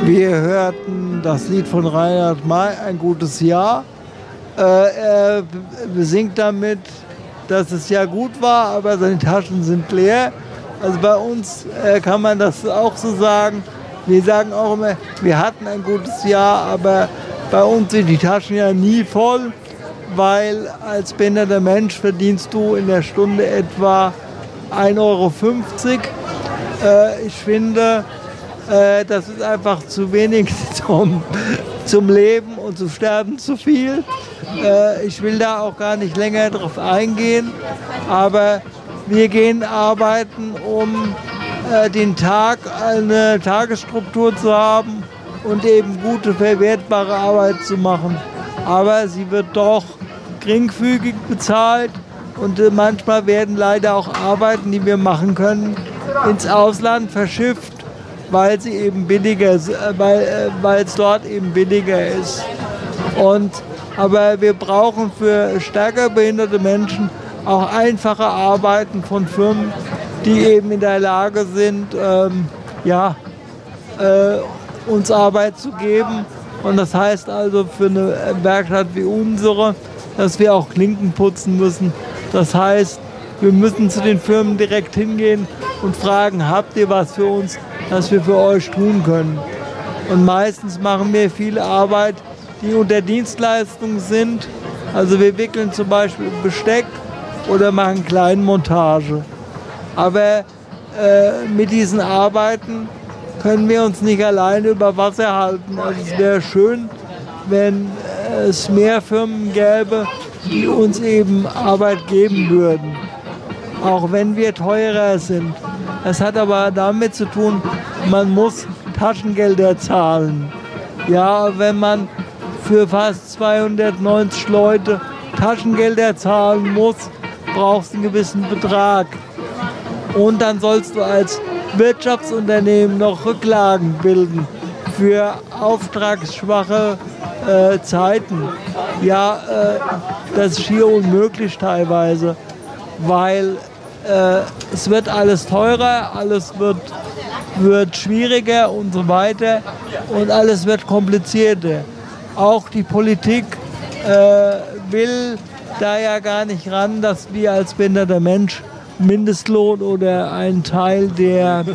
Wir hörten das Lied von Reinhard May, Ein gutes Jahr. Er besingt damit, dass es ja gut war, aber seine Taschen sind leer. Also bei uns kann man das auch so sagen. Wir sagen auch immer, wir hatten ein gutes Jahr, aber bei uns sind die Taschen ja nie voll, weil als behinderter Mensch verdienst du in der Stunde etwa 1,50 Euro. Ich finde, das ist einfach zu wenig zum Leben und zum Sterben zu viel. Ich will da auch gar nicht länger drauf eingehen, aber wir gehen arbeiten, um den Tag eine Tagesstruktur zu haben und eben gute, verwertbare Arbeit zu machen. Aber sie wird doch geringfügig bezahlt und manchmal werden leider auch Arbeiten, die wir machen können, ins Ausland verschifft, weil sie eben billiger, weil es dort eben billiger ist. Aber wir brauchen für stärker behinderte Menschen auch einfache Arbeiten von Firmen, die eben in der Lage sind, uns Arbeit zu geben. Und das heißt also für eine Werkstatt wie unsere, dass wir auch Klinken putzen müssen. Das heißt, wir müssen zu den Firmen direkt hingehen und fragen, habt ihr was für uns, das wir für euch tun können? Und meistens machen wir viel Arbeit, die unter Dienstleistung sind. Also wir wickeln zum Beispiel Besteck oder machen Kleinmontage. Aber mit diesen Arbeiten können wir uns nicht alleine über Wasser halten. Also es wäre schön, wenn es mehr Firmen gäbe, die uns eben Arbeit geben würden. Auch wenn wir teurer sind. Das hat aber damit zu tun, man muss Taschengelder zahlen. Ja, wenn man für fast 290 Leute Taschengelder zahlen muss, brauchst du einen gewissen Betrag. Und dann sollst du als Wirtschaftsunternehmen noch Rücklagen bilden für auftragsschwache Zeiten. Ja, das ist schier unmöglich teilweise, weil es wird alles teurer, alles wird schwieriger und so weiter und alles wird komplizierter. Auch die Politik will da ja gar nicht ran, dass wir als behinderter Mensch Mindestlohn oder einen Teil der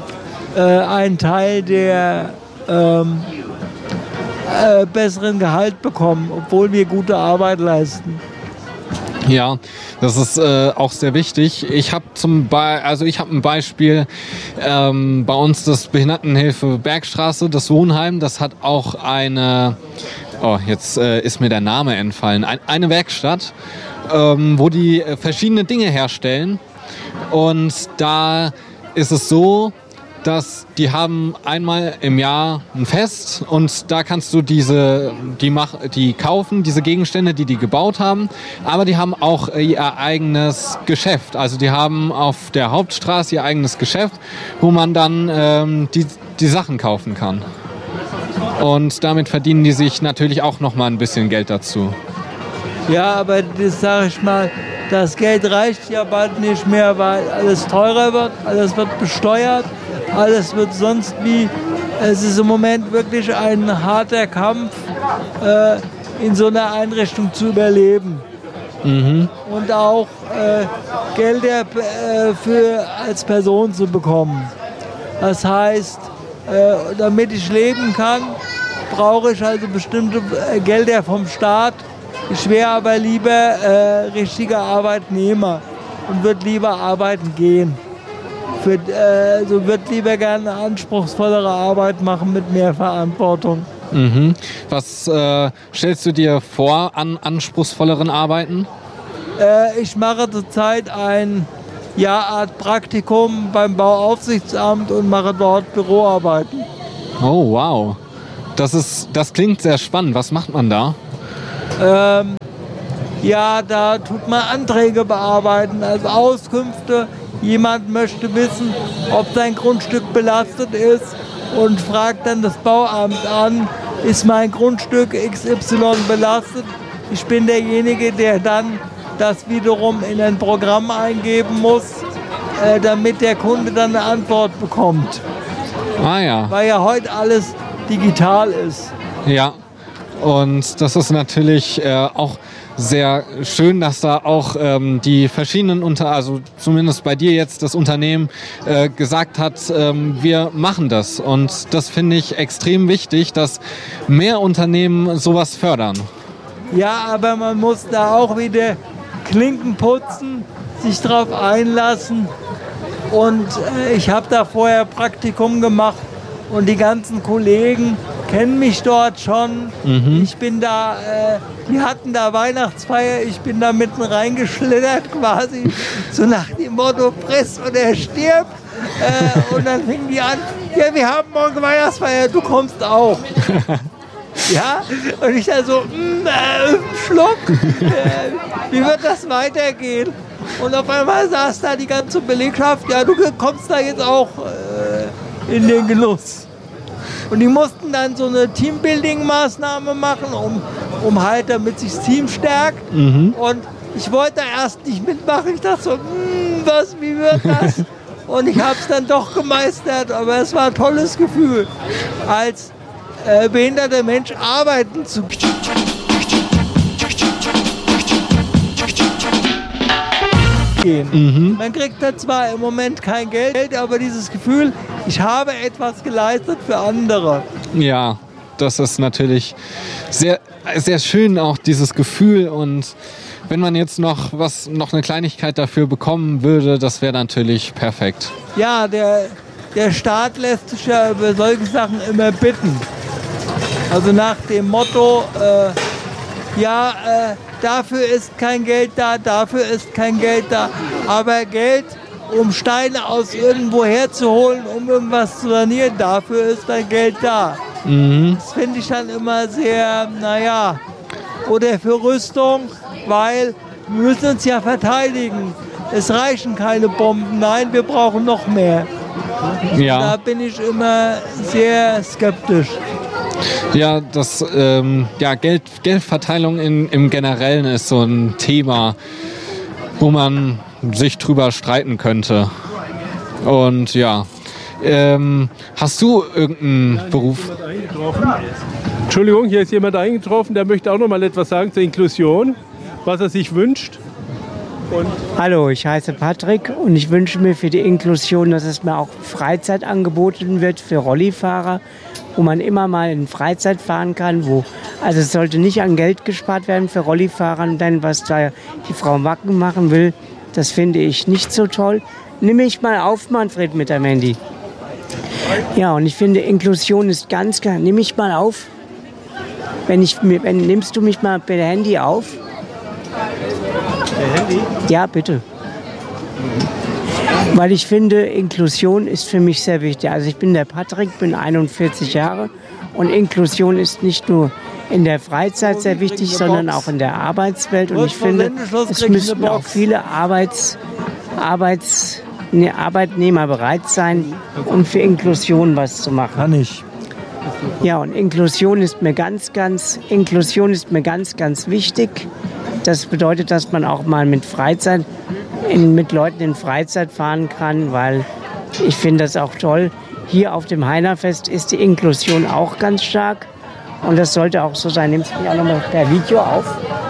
besseren Gehalt bekommen, obwohl wir gute Arbeit leisten. Ja, das ist auch sehr wichtig. Ich habe ein Beispiel, bei uns das Behindertenhilfe Bergstraße, das Wohnheim, das hat auch jetzt ist mir der Name entfallen, eine Werkstatt, wo die verschiedene Dinge herstellen. Und da ist es so, dass die haben einmal im Jahr ein Fest und da kannst du die kaufen, diese Gegenstände, die gebaut haben, aber die haben auch ihr eigenes Geschäft. Also die haben auf der Hauptstraße ihr eigenes Geschäft, wo man dann die Sachen kaufen kann. Und damit verdienen die sich natürlich auch noch mal ein bisschen Geld dazu. Ja, aber das sage ich mal, das Geld reicht ja bald nicht mehr, weil alles teurer wird, alles wird besteuert, alles wird sonst wie. Es ist im Moment wirklich ein harter Kampf, in so einer Einrichtung zu überleben. Mhm. Und auch Gelder als Person zu bekommen. Das heißt, damit ich leben kann, brauche ich also bestimmte Gelder vom Staat. Ich wäre aber lieber richtiger Arbeitnehmer und würde lieber arbeiten gehen. Würde lieber gerne anspruchsvollere Arbeit machen mit mehr Verantwortung. Mhm. Was stellst du dir vor an anspruchsvolleren Arbeiten? Ich mache zurzeit ein Art Praktikum beim Bauaufsichtsamt und mache dort Büroarbeiten. Oh, wow. Das klingt sehr spannend. Was macht man da? Da tut man Anträge bearbeiten, also Auskünfte. Jemand möchte wissen, ob sein Grundstück belastet ist und fragt dann das Bauamt an, ist mein Grundstück XY belastet? Ich bin derjenige, der dann das wiederum in ein Programm eingeben muss, damit der Kunde dann eine Antwort bekommt. Ah ja. Weil ja heute alles digital ist. Ja, und das ist natürlich auch sehr schön, dass da auch die verschiedenen also zumindest bei dir jetzt das Unternehmen gesagt hat, wir machen das. Und das finde ich extrem wichtig, dass mehr Unternehmen sowas fördern. Ja, aber man muss da auch wieder Klinken putzen, sich drauf einlassen. Und ich habe da vorher Praktikum gemacht und die ganzen Kollegen kennen mich dort schon. Ich bin da, die hatten da Weihnachtsfeier, ich bin da mitten reingeschlittert quasi, so nach dem Motto, friss oder stirb. Und dann fingen die an, ja, wir haben morgen Weihnachtsfeier, du kommst auch. Ja, und ich da so, Schluck, wie wird das weitergehen? Und auf einmal saß da die ganze Belegschaft, ja, du kommst da jetzt auch in den Genuss. Und die mussten dann so eine Teambuilding-Maßnahme machen, um halt, damit sich das Team stärkt. Und ich wollte da erst nicht mitmachen. Ich dachte so, wie wird das? Und ich habe es dann doch gemeistert, aber es war ein tolles Gefühl, als behinderter Mensch arbeiten zu gehen. Man kriegt da zwar im Moment kein Geld, aber dieses Gefühl, ich habe etwas geleistet für andere. Ja, das ist natürlich sehr, sehr schön, auch dieses Gefühl. Und wenn man jetzt noch eine Kleinigkeit dafür bekommen würde, das wäre natürlich perfekt. Ja, der Staat lässt sich ja über solche Sachen immer bitten. Also nach dem Motto, dafür ist kein Geld da, dafür ist kein Geld da. Aber Geld, um Steine aus irgendwo herzuholen, um irgendwas zu sanieren, dafür ist dann Geld da. Das finde ich dann immer sehr, oder für Rüstung, weil wir müssen uns ja verteidigen. Es reichen keine Bomben, nein, wir brauchen noch mehr. Ja. Da bin ich immer sehr skeptisch. Ja, Geldverteilung im Generellen ist so ein Thema, wo man sich drüber streiten könnte. Und ja, hast du irgendeinen Beruf? Entschuldigung, hier ist jemand eingetroffen, der möchte auch noch mal etwas sagen zur Inklusion, was er sich wünscht. Hallo, ich heiße Patrick und ich wünsche mir für die Inklusion, dass es mir auch Freizeit angeboten wird für Rollifahrer, wo man immer mal in Freizeit fahren kann. Also es sollte nicht an Geld gespart werden für Rollifahrer, denn was da die Frau Wacken machen will, das finde ich nicht so toll. Nimm mich mal auf, Manfred, mit dem Handy. Ja, und ich finde, Inklusion ist ganz klar. Nimm mich mal auf. Nimmst du mich mal per Handy auf? Der Handy? Ja, bitte. Weil ich finde, Inklusion ist für mich sehr wichtig. Also ich bin der Patrick, bin 41 Jahre und Inklusion ist nicht nur in der Freizeit sehr wichtig, sondern auch in der Arbeitswelt. Und ich finde, es müssten auch viele Arbeitnehmer bereit sein, um für Inklusion was zu machen. Kann ich. Ja, und Inklusion ist mir ganz, ganz wichtig. Das bedeutet, dass man auch mal mit Leuten in Freizeit fahren kann, weil ich finde das auch toll. Hier auf dem Heinerfest ist die Inklusion auch ganz stark und das sollte auch so sein. Nimmst du mich auch nochmal per Video auf?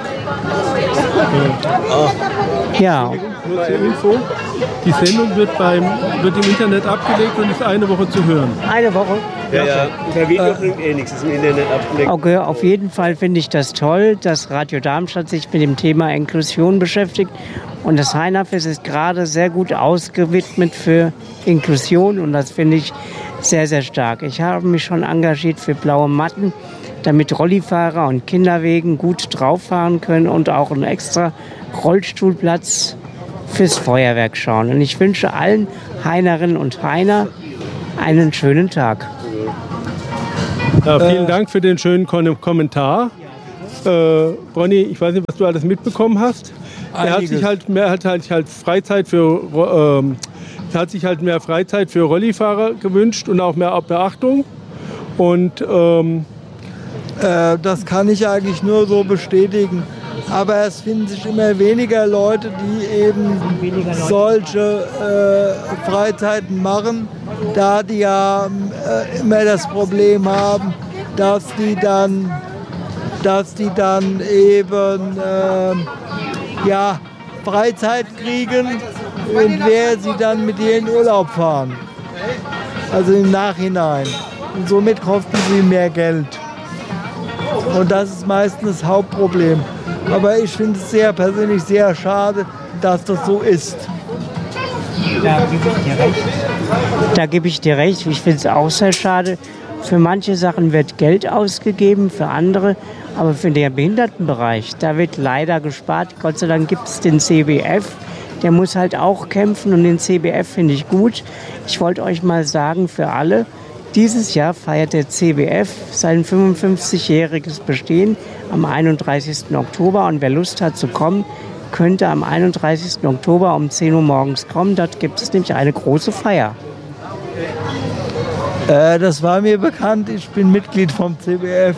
Ja. Nur zur Info, die Sendung wird im Internet abgelegt und ist eine Woche zu hören. Eine Woche? Ja. Per Video bringt nichts, ist im Internet abgelegt. Okay, auf jeden Fall finde ich das toll, dass Radio Darmstadt sich mit dem Thema Inklusion beschäftigt. Und das Heinerfest ist gerade sehr gut ausgewidmet für Inklusion und das finde ich sehr, sehr stark. Ich habe mich schon engagiert für blaue Matten, damit Rollifahrer und Kinderwegen gut drauf fahren können und auch einen extra Rollstuhlplatz fürs Feuerwerk schauen. Und ich wünsche allen Heinerinnen und Heiner einen schönen Tag. Ja, vielen Dank für den schönen Kommentar. Ronny, ich weiß nicht, was du alles mitbekommen hast. Er hat sich halt mehr Freizeit für Rollifahrer gewünscht und auch mehr Beachtung. Und das kann ich eigentlich nur so bestätigen. Aber es finden sich immer weniger Leute, die eben solche Freizeiten machen, da die ja immer das Problem haben, dass die dann eben Freizeit kriegen, und wer sie dann mit ihr in Urlaub fahren. Also im Nachhinein. Und somit kosten sie mehr Geld. Und das ist meistens das Hauptproblem. Aber ich finde es persönlich sehr schade, dass das so ist. Da gebe ich dir recht. Ich finde es auch sehr schade. Für manche Sachen wird Geld ausgegeben, für andere. Aber für den Behindertenbereich, da wird leider gespart. Gott sei Dank gibt es den CBF. Der muss halt auch kämpfen, und den CBF finde ich gut. Ich wollte euch mal sagen, für alle, dieses Jahr feiert der CBF sein 55-jähriges Bestehen am 31. Oktober. Und wer Lust hat zu kommen, könnte am 31. Oktober um 10 Uhr morgens kommen. Dort gibt es nämlich eine große Feier. Das war mir bekannt. Ich bin Mitglied vom CBF.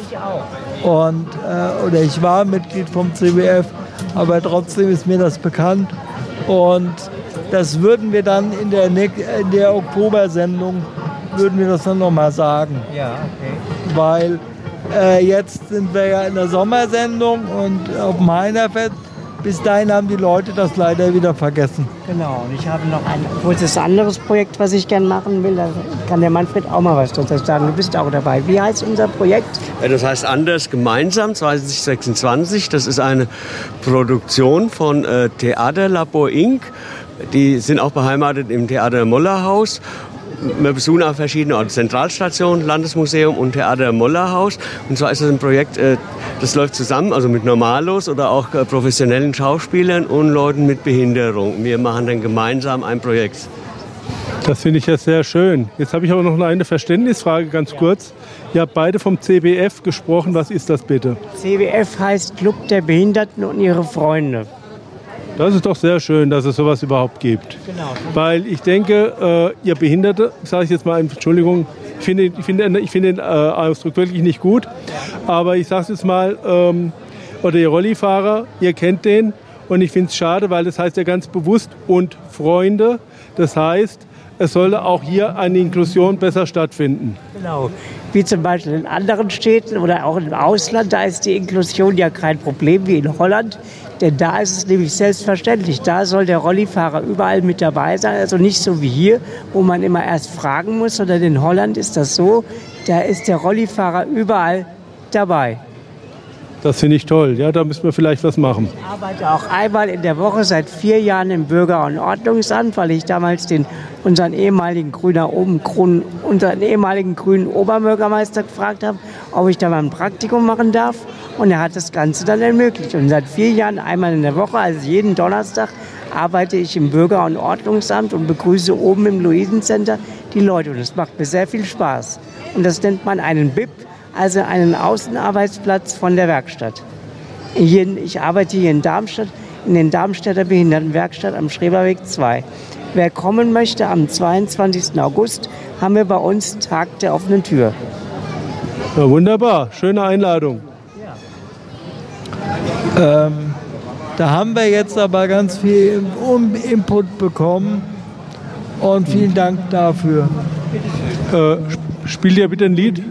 Ich war Mitglied vom CBF, aber trotzdem ist mir das bekannt. Und das würden wir dann in der Oktobersendung das dann nochmal sagen. Ja, okay. Weil jetzt sind wir ja in der Sommersendung und auf dem Heinerfest. Bis dahin haben die Leute das leider wieder vergessen. Genau, und ich habe noch ein kurzes anderes Projekt, was ich gerne machen will. Da kann der Manfred auch mal was dazu sagen. Du bist auch dabei. Wie heißt unser Projekt? Das heißt Anders gemeinsam 2026. Das ist eine Produktion von Theaterlabor Inc. Die sind auch beheimatet im Theater Mollerhaus. Wir besuchen auch verschiedene Orte, Zentralstation, Landesmuseum und Theater Mollerhaus. Und zwar ist das ein Projekt, das läuft zusammen, also mit Normalos oder auch professionellen Schauspielern und Leuten mit Behinderung. Wir machen dann gemeinsam ein Projekt. Das finde ich ja sehr schön. Jetzt habe ich aber noch eine Verständnisfrage, ganz kurz. Ihr habt beide vom CBF gesprochen. Was ist das bitte? CBF heißt Club der Behinderten und ihre Freunde. Das ist doch sehr schön, dass es sowas überhaupt gibt. Genau. Weil ich denke, ihr Behinderte, sage ich jetzt mal, Entschuldigung, ich finde den Ausdruck wirklich nicht gut, aber ich sage es jetzt mal, oder ihr Rollifahrer, ihr kennt den, und ich finde es schade, weil das heißt ja ganz bewusst und Freunde, das heißt, es sollte auch hier eine Inklusion besser stattfinden. Genau, wie zum Beispiel in anderen Städten oder auch im Ausland, da ist die Inklusion ja kein Problem wie in Holland. Denn da ist es nämlich selbstverständlich. Da soll der Rollifahrer überall mit dabei sein. Also nicht so wie hier, wo man immer erst fragen muss, sondern in Holland ist das so, da ist der Rollifahrer überall dabei. Das finde ich toll. Ja, da müssen wir vielleicht was machen. Ich arbeite auch einmal in der Woche seit 4 Jahren im Bürger- und Ordnungsamt, weil ich damals unseren ehemaligen grünen Oberbürgermeister gefragt habe, ob ich da mal ein Praktikum machen darf. Und er hat das Ganze dann ermöglicht. Und seit 4 Jahren einmal in der Woche, also jeden Donnerstag, arbeite ich im Bürger- und Ordnungsamt und begrüße oben im Luisencenter die Leute. Und das macht mir sehr viel Spaß. Und das nennt man einen BIP, also einen Außenarbeitsplatz von der Werkstatt. Ich arbeite hier in Darmstadt, in den Darmstädter Behindertenwerkstatt am Schreberweg 2. Wer kommen möchte, am 22. August haben wir bei uns Tag der offenen Tür. Ja, wunderbar, schöne Einladung. Da haben wir jetzt aber ganz viel Input bekommen und vielen Dank dafür. Spielt ihr bitte ein Lied?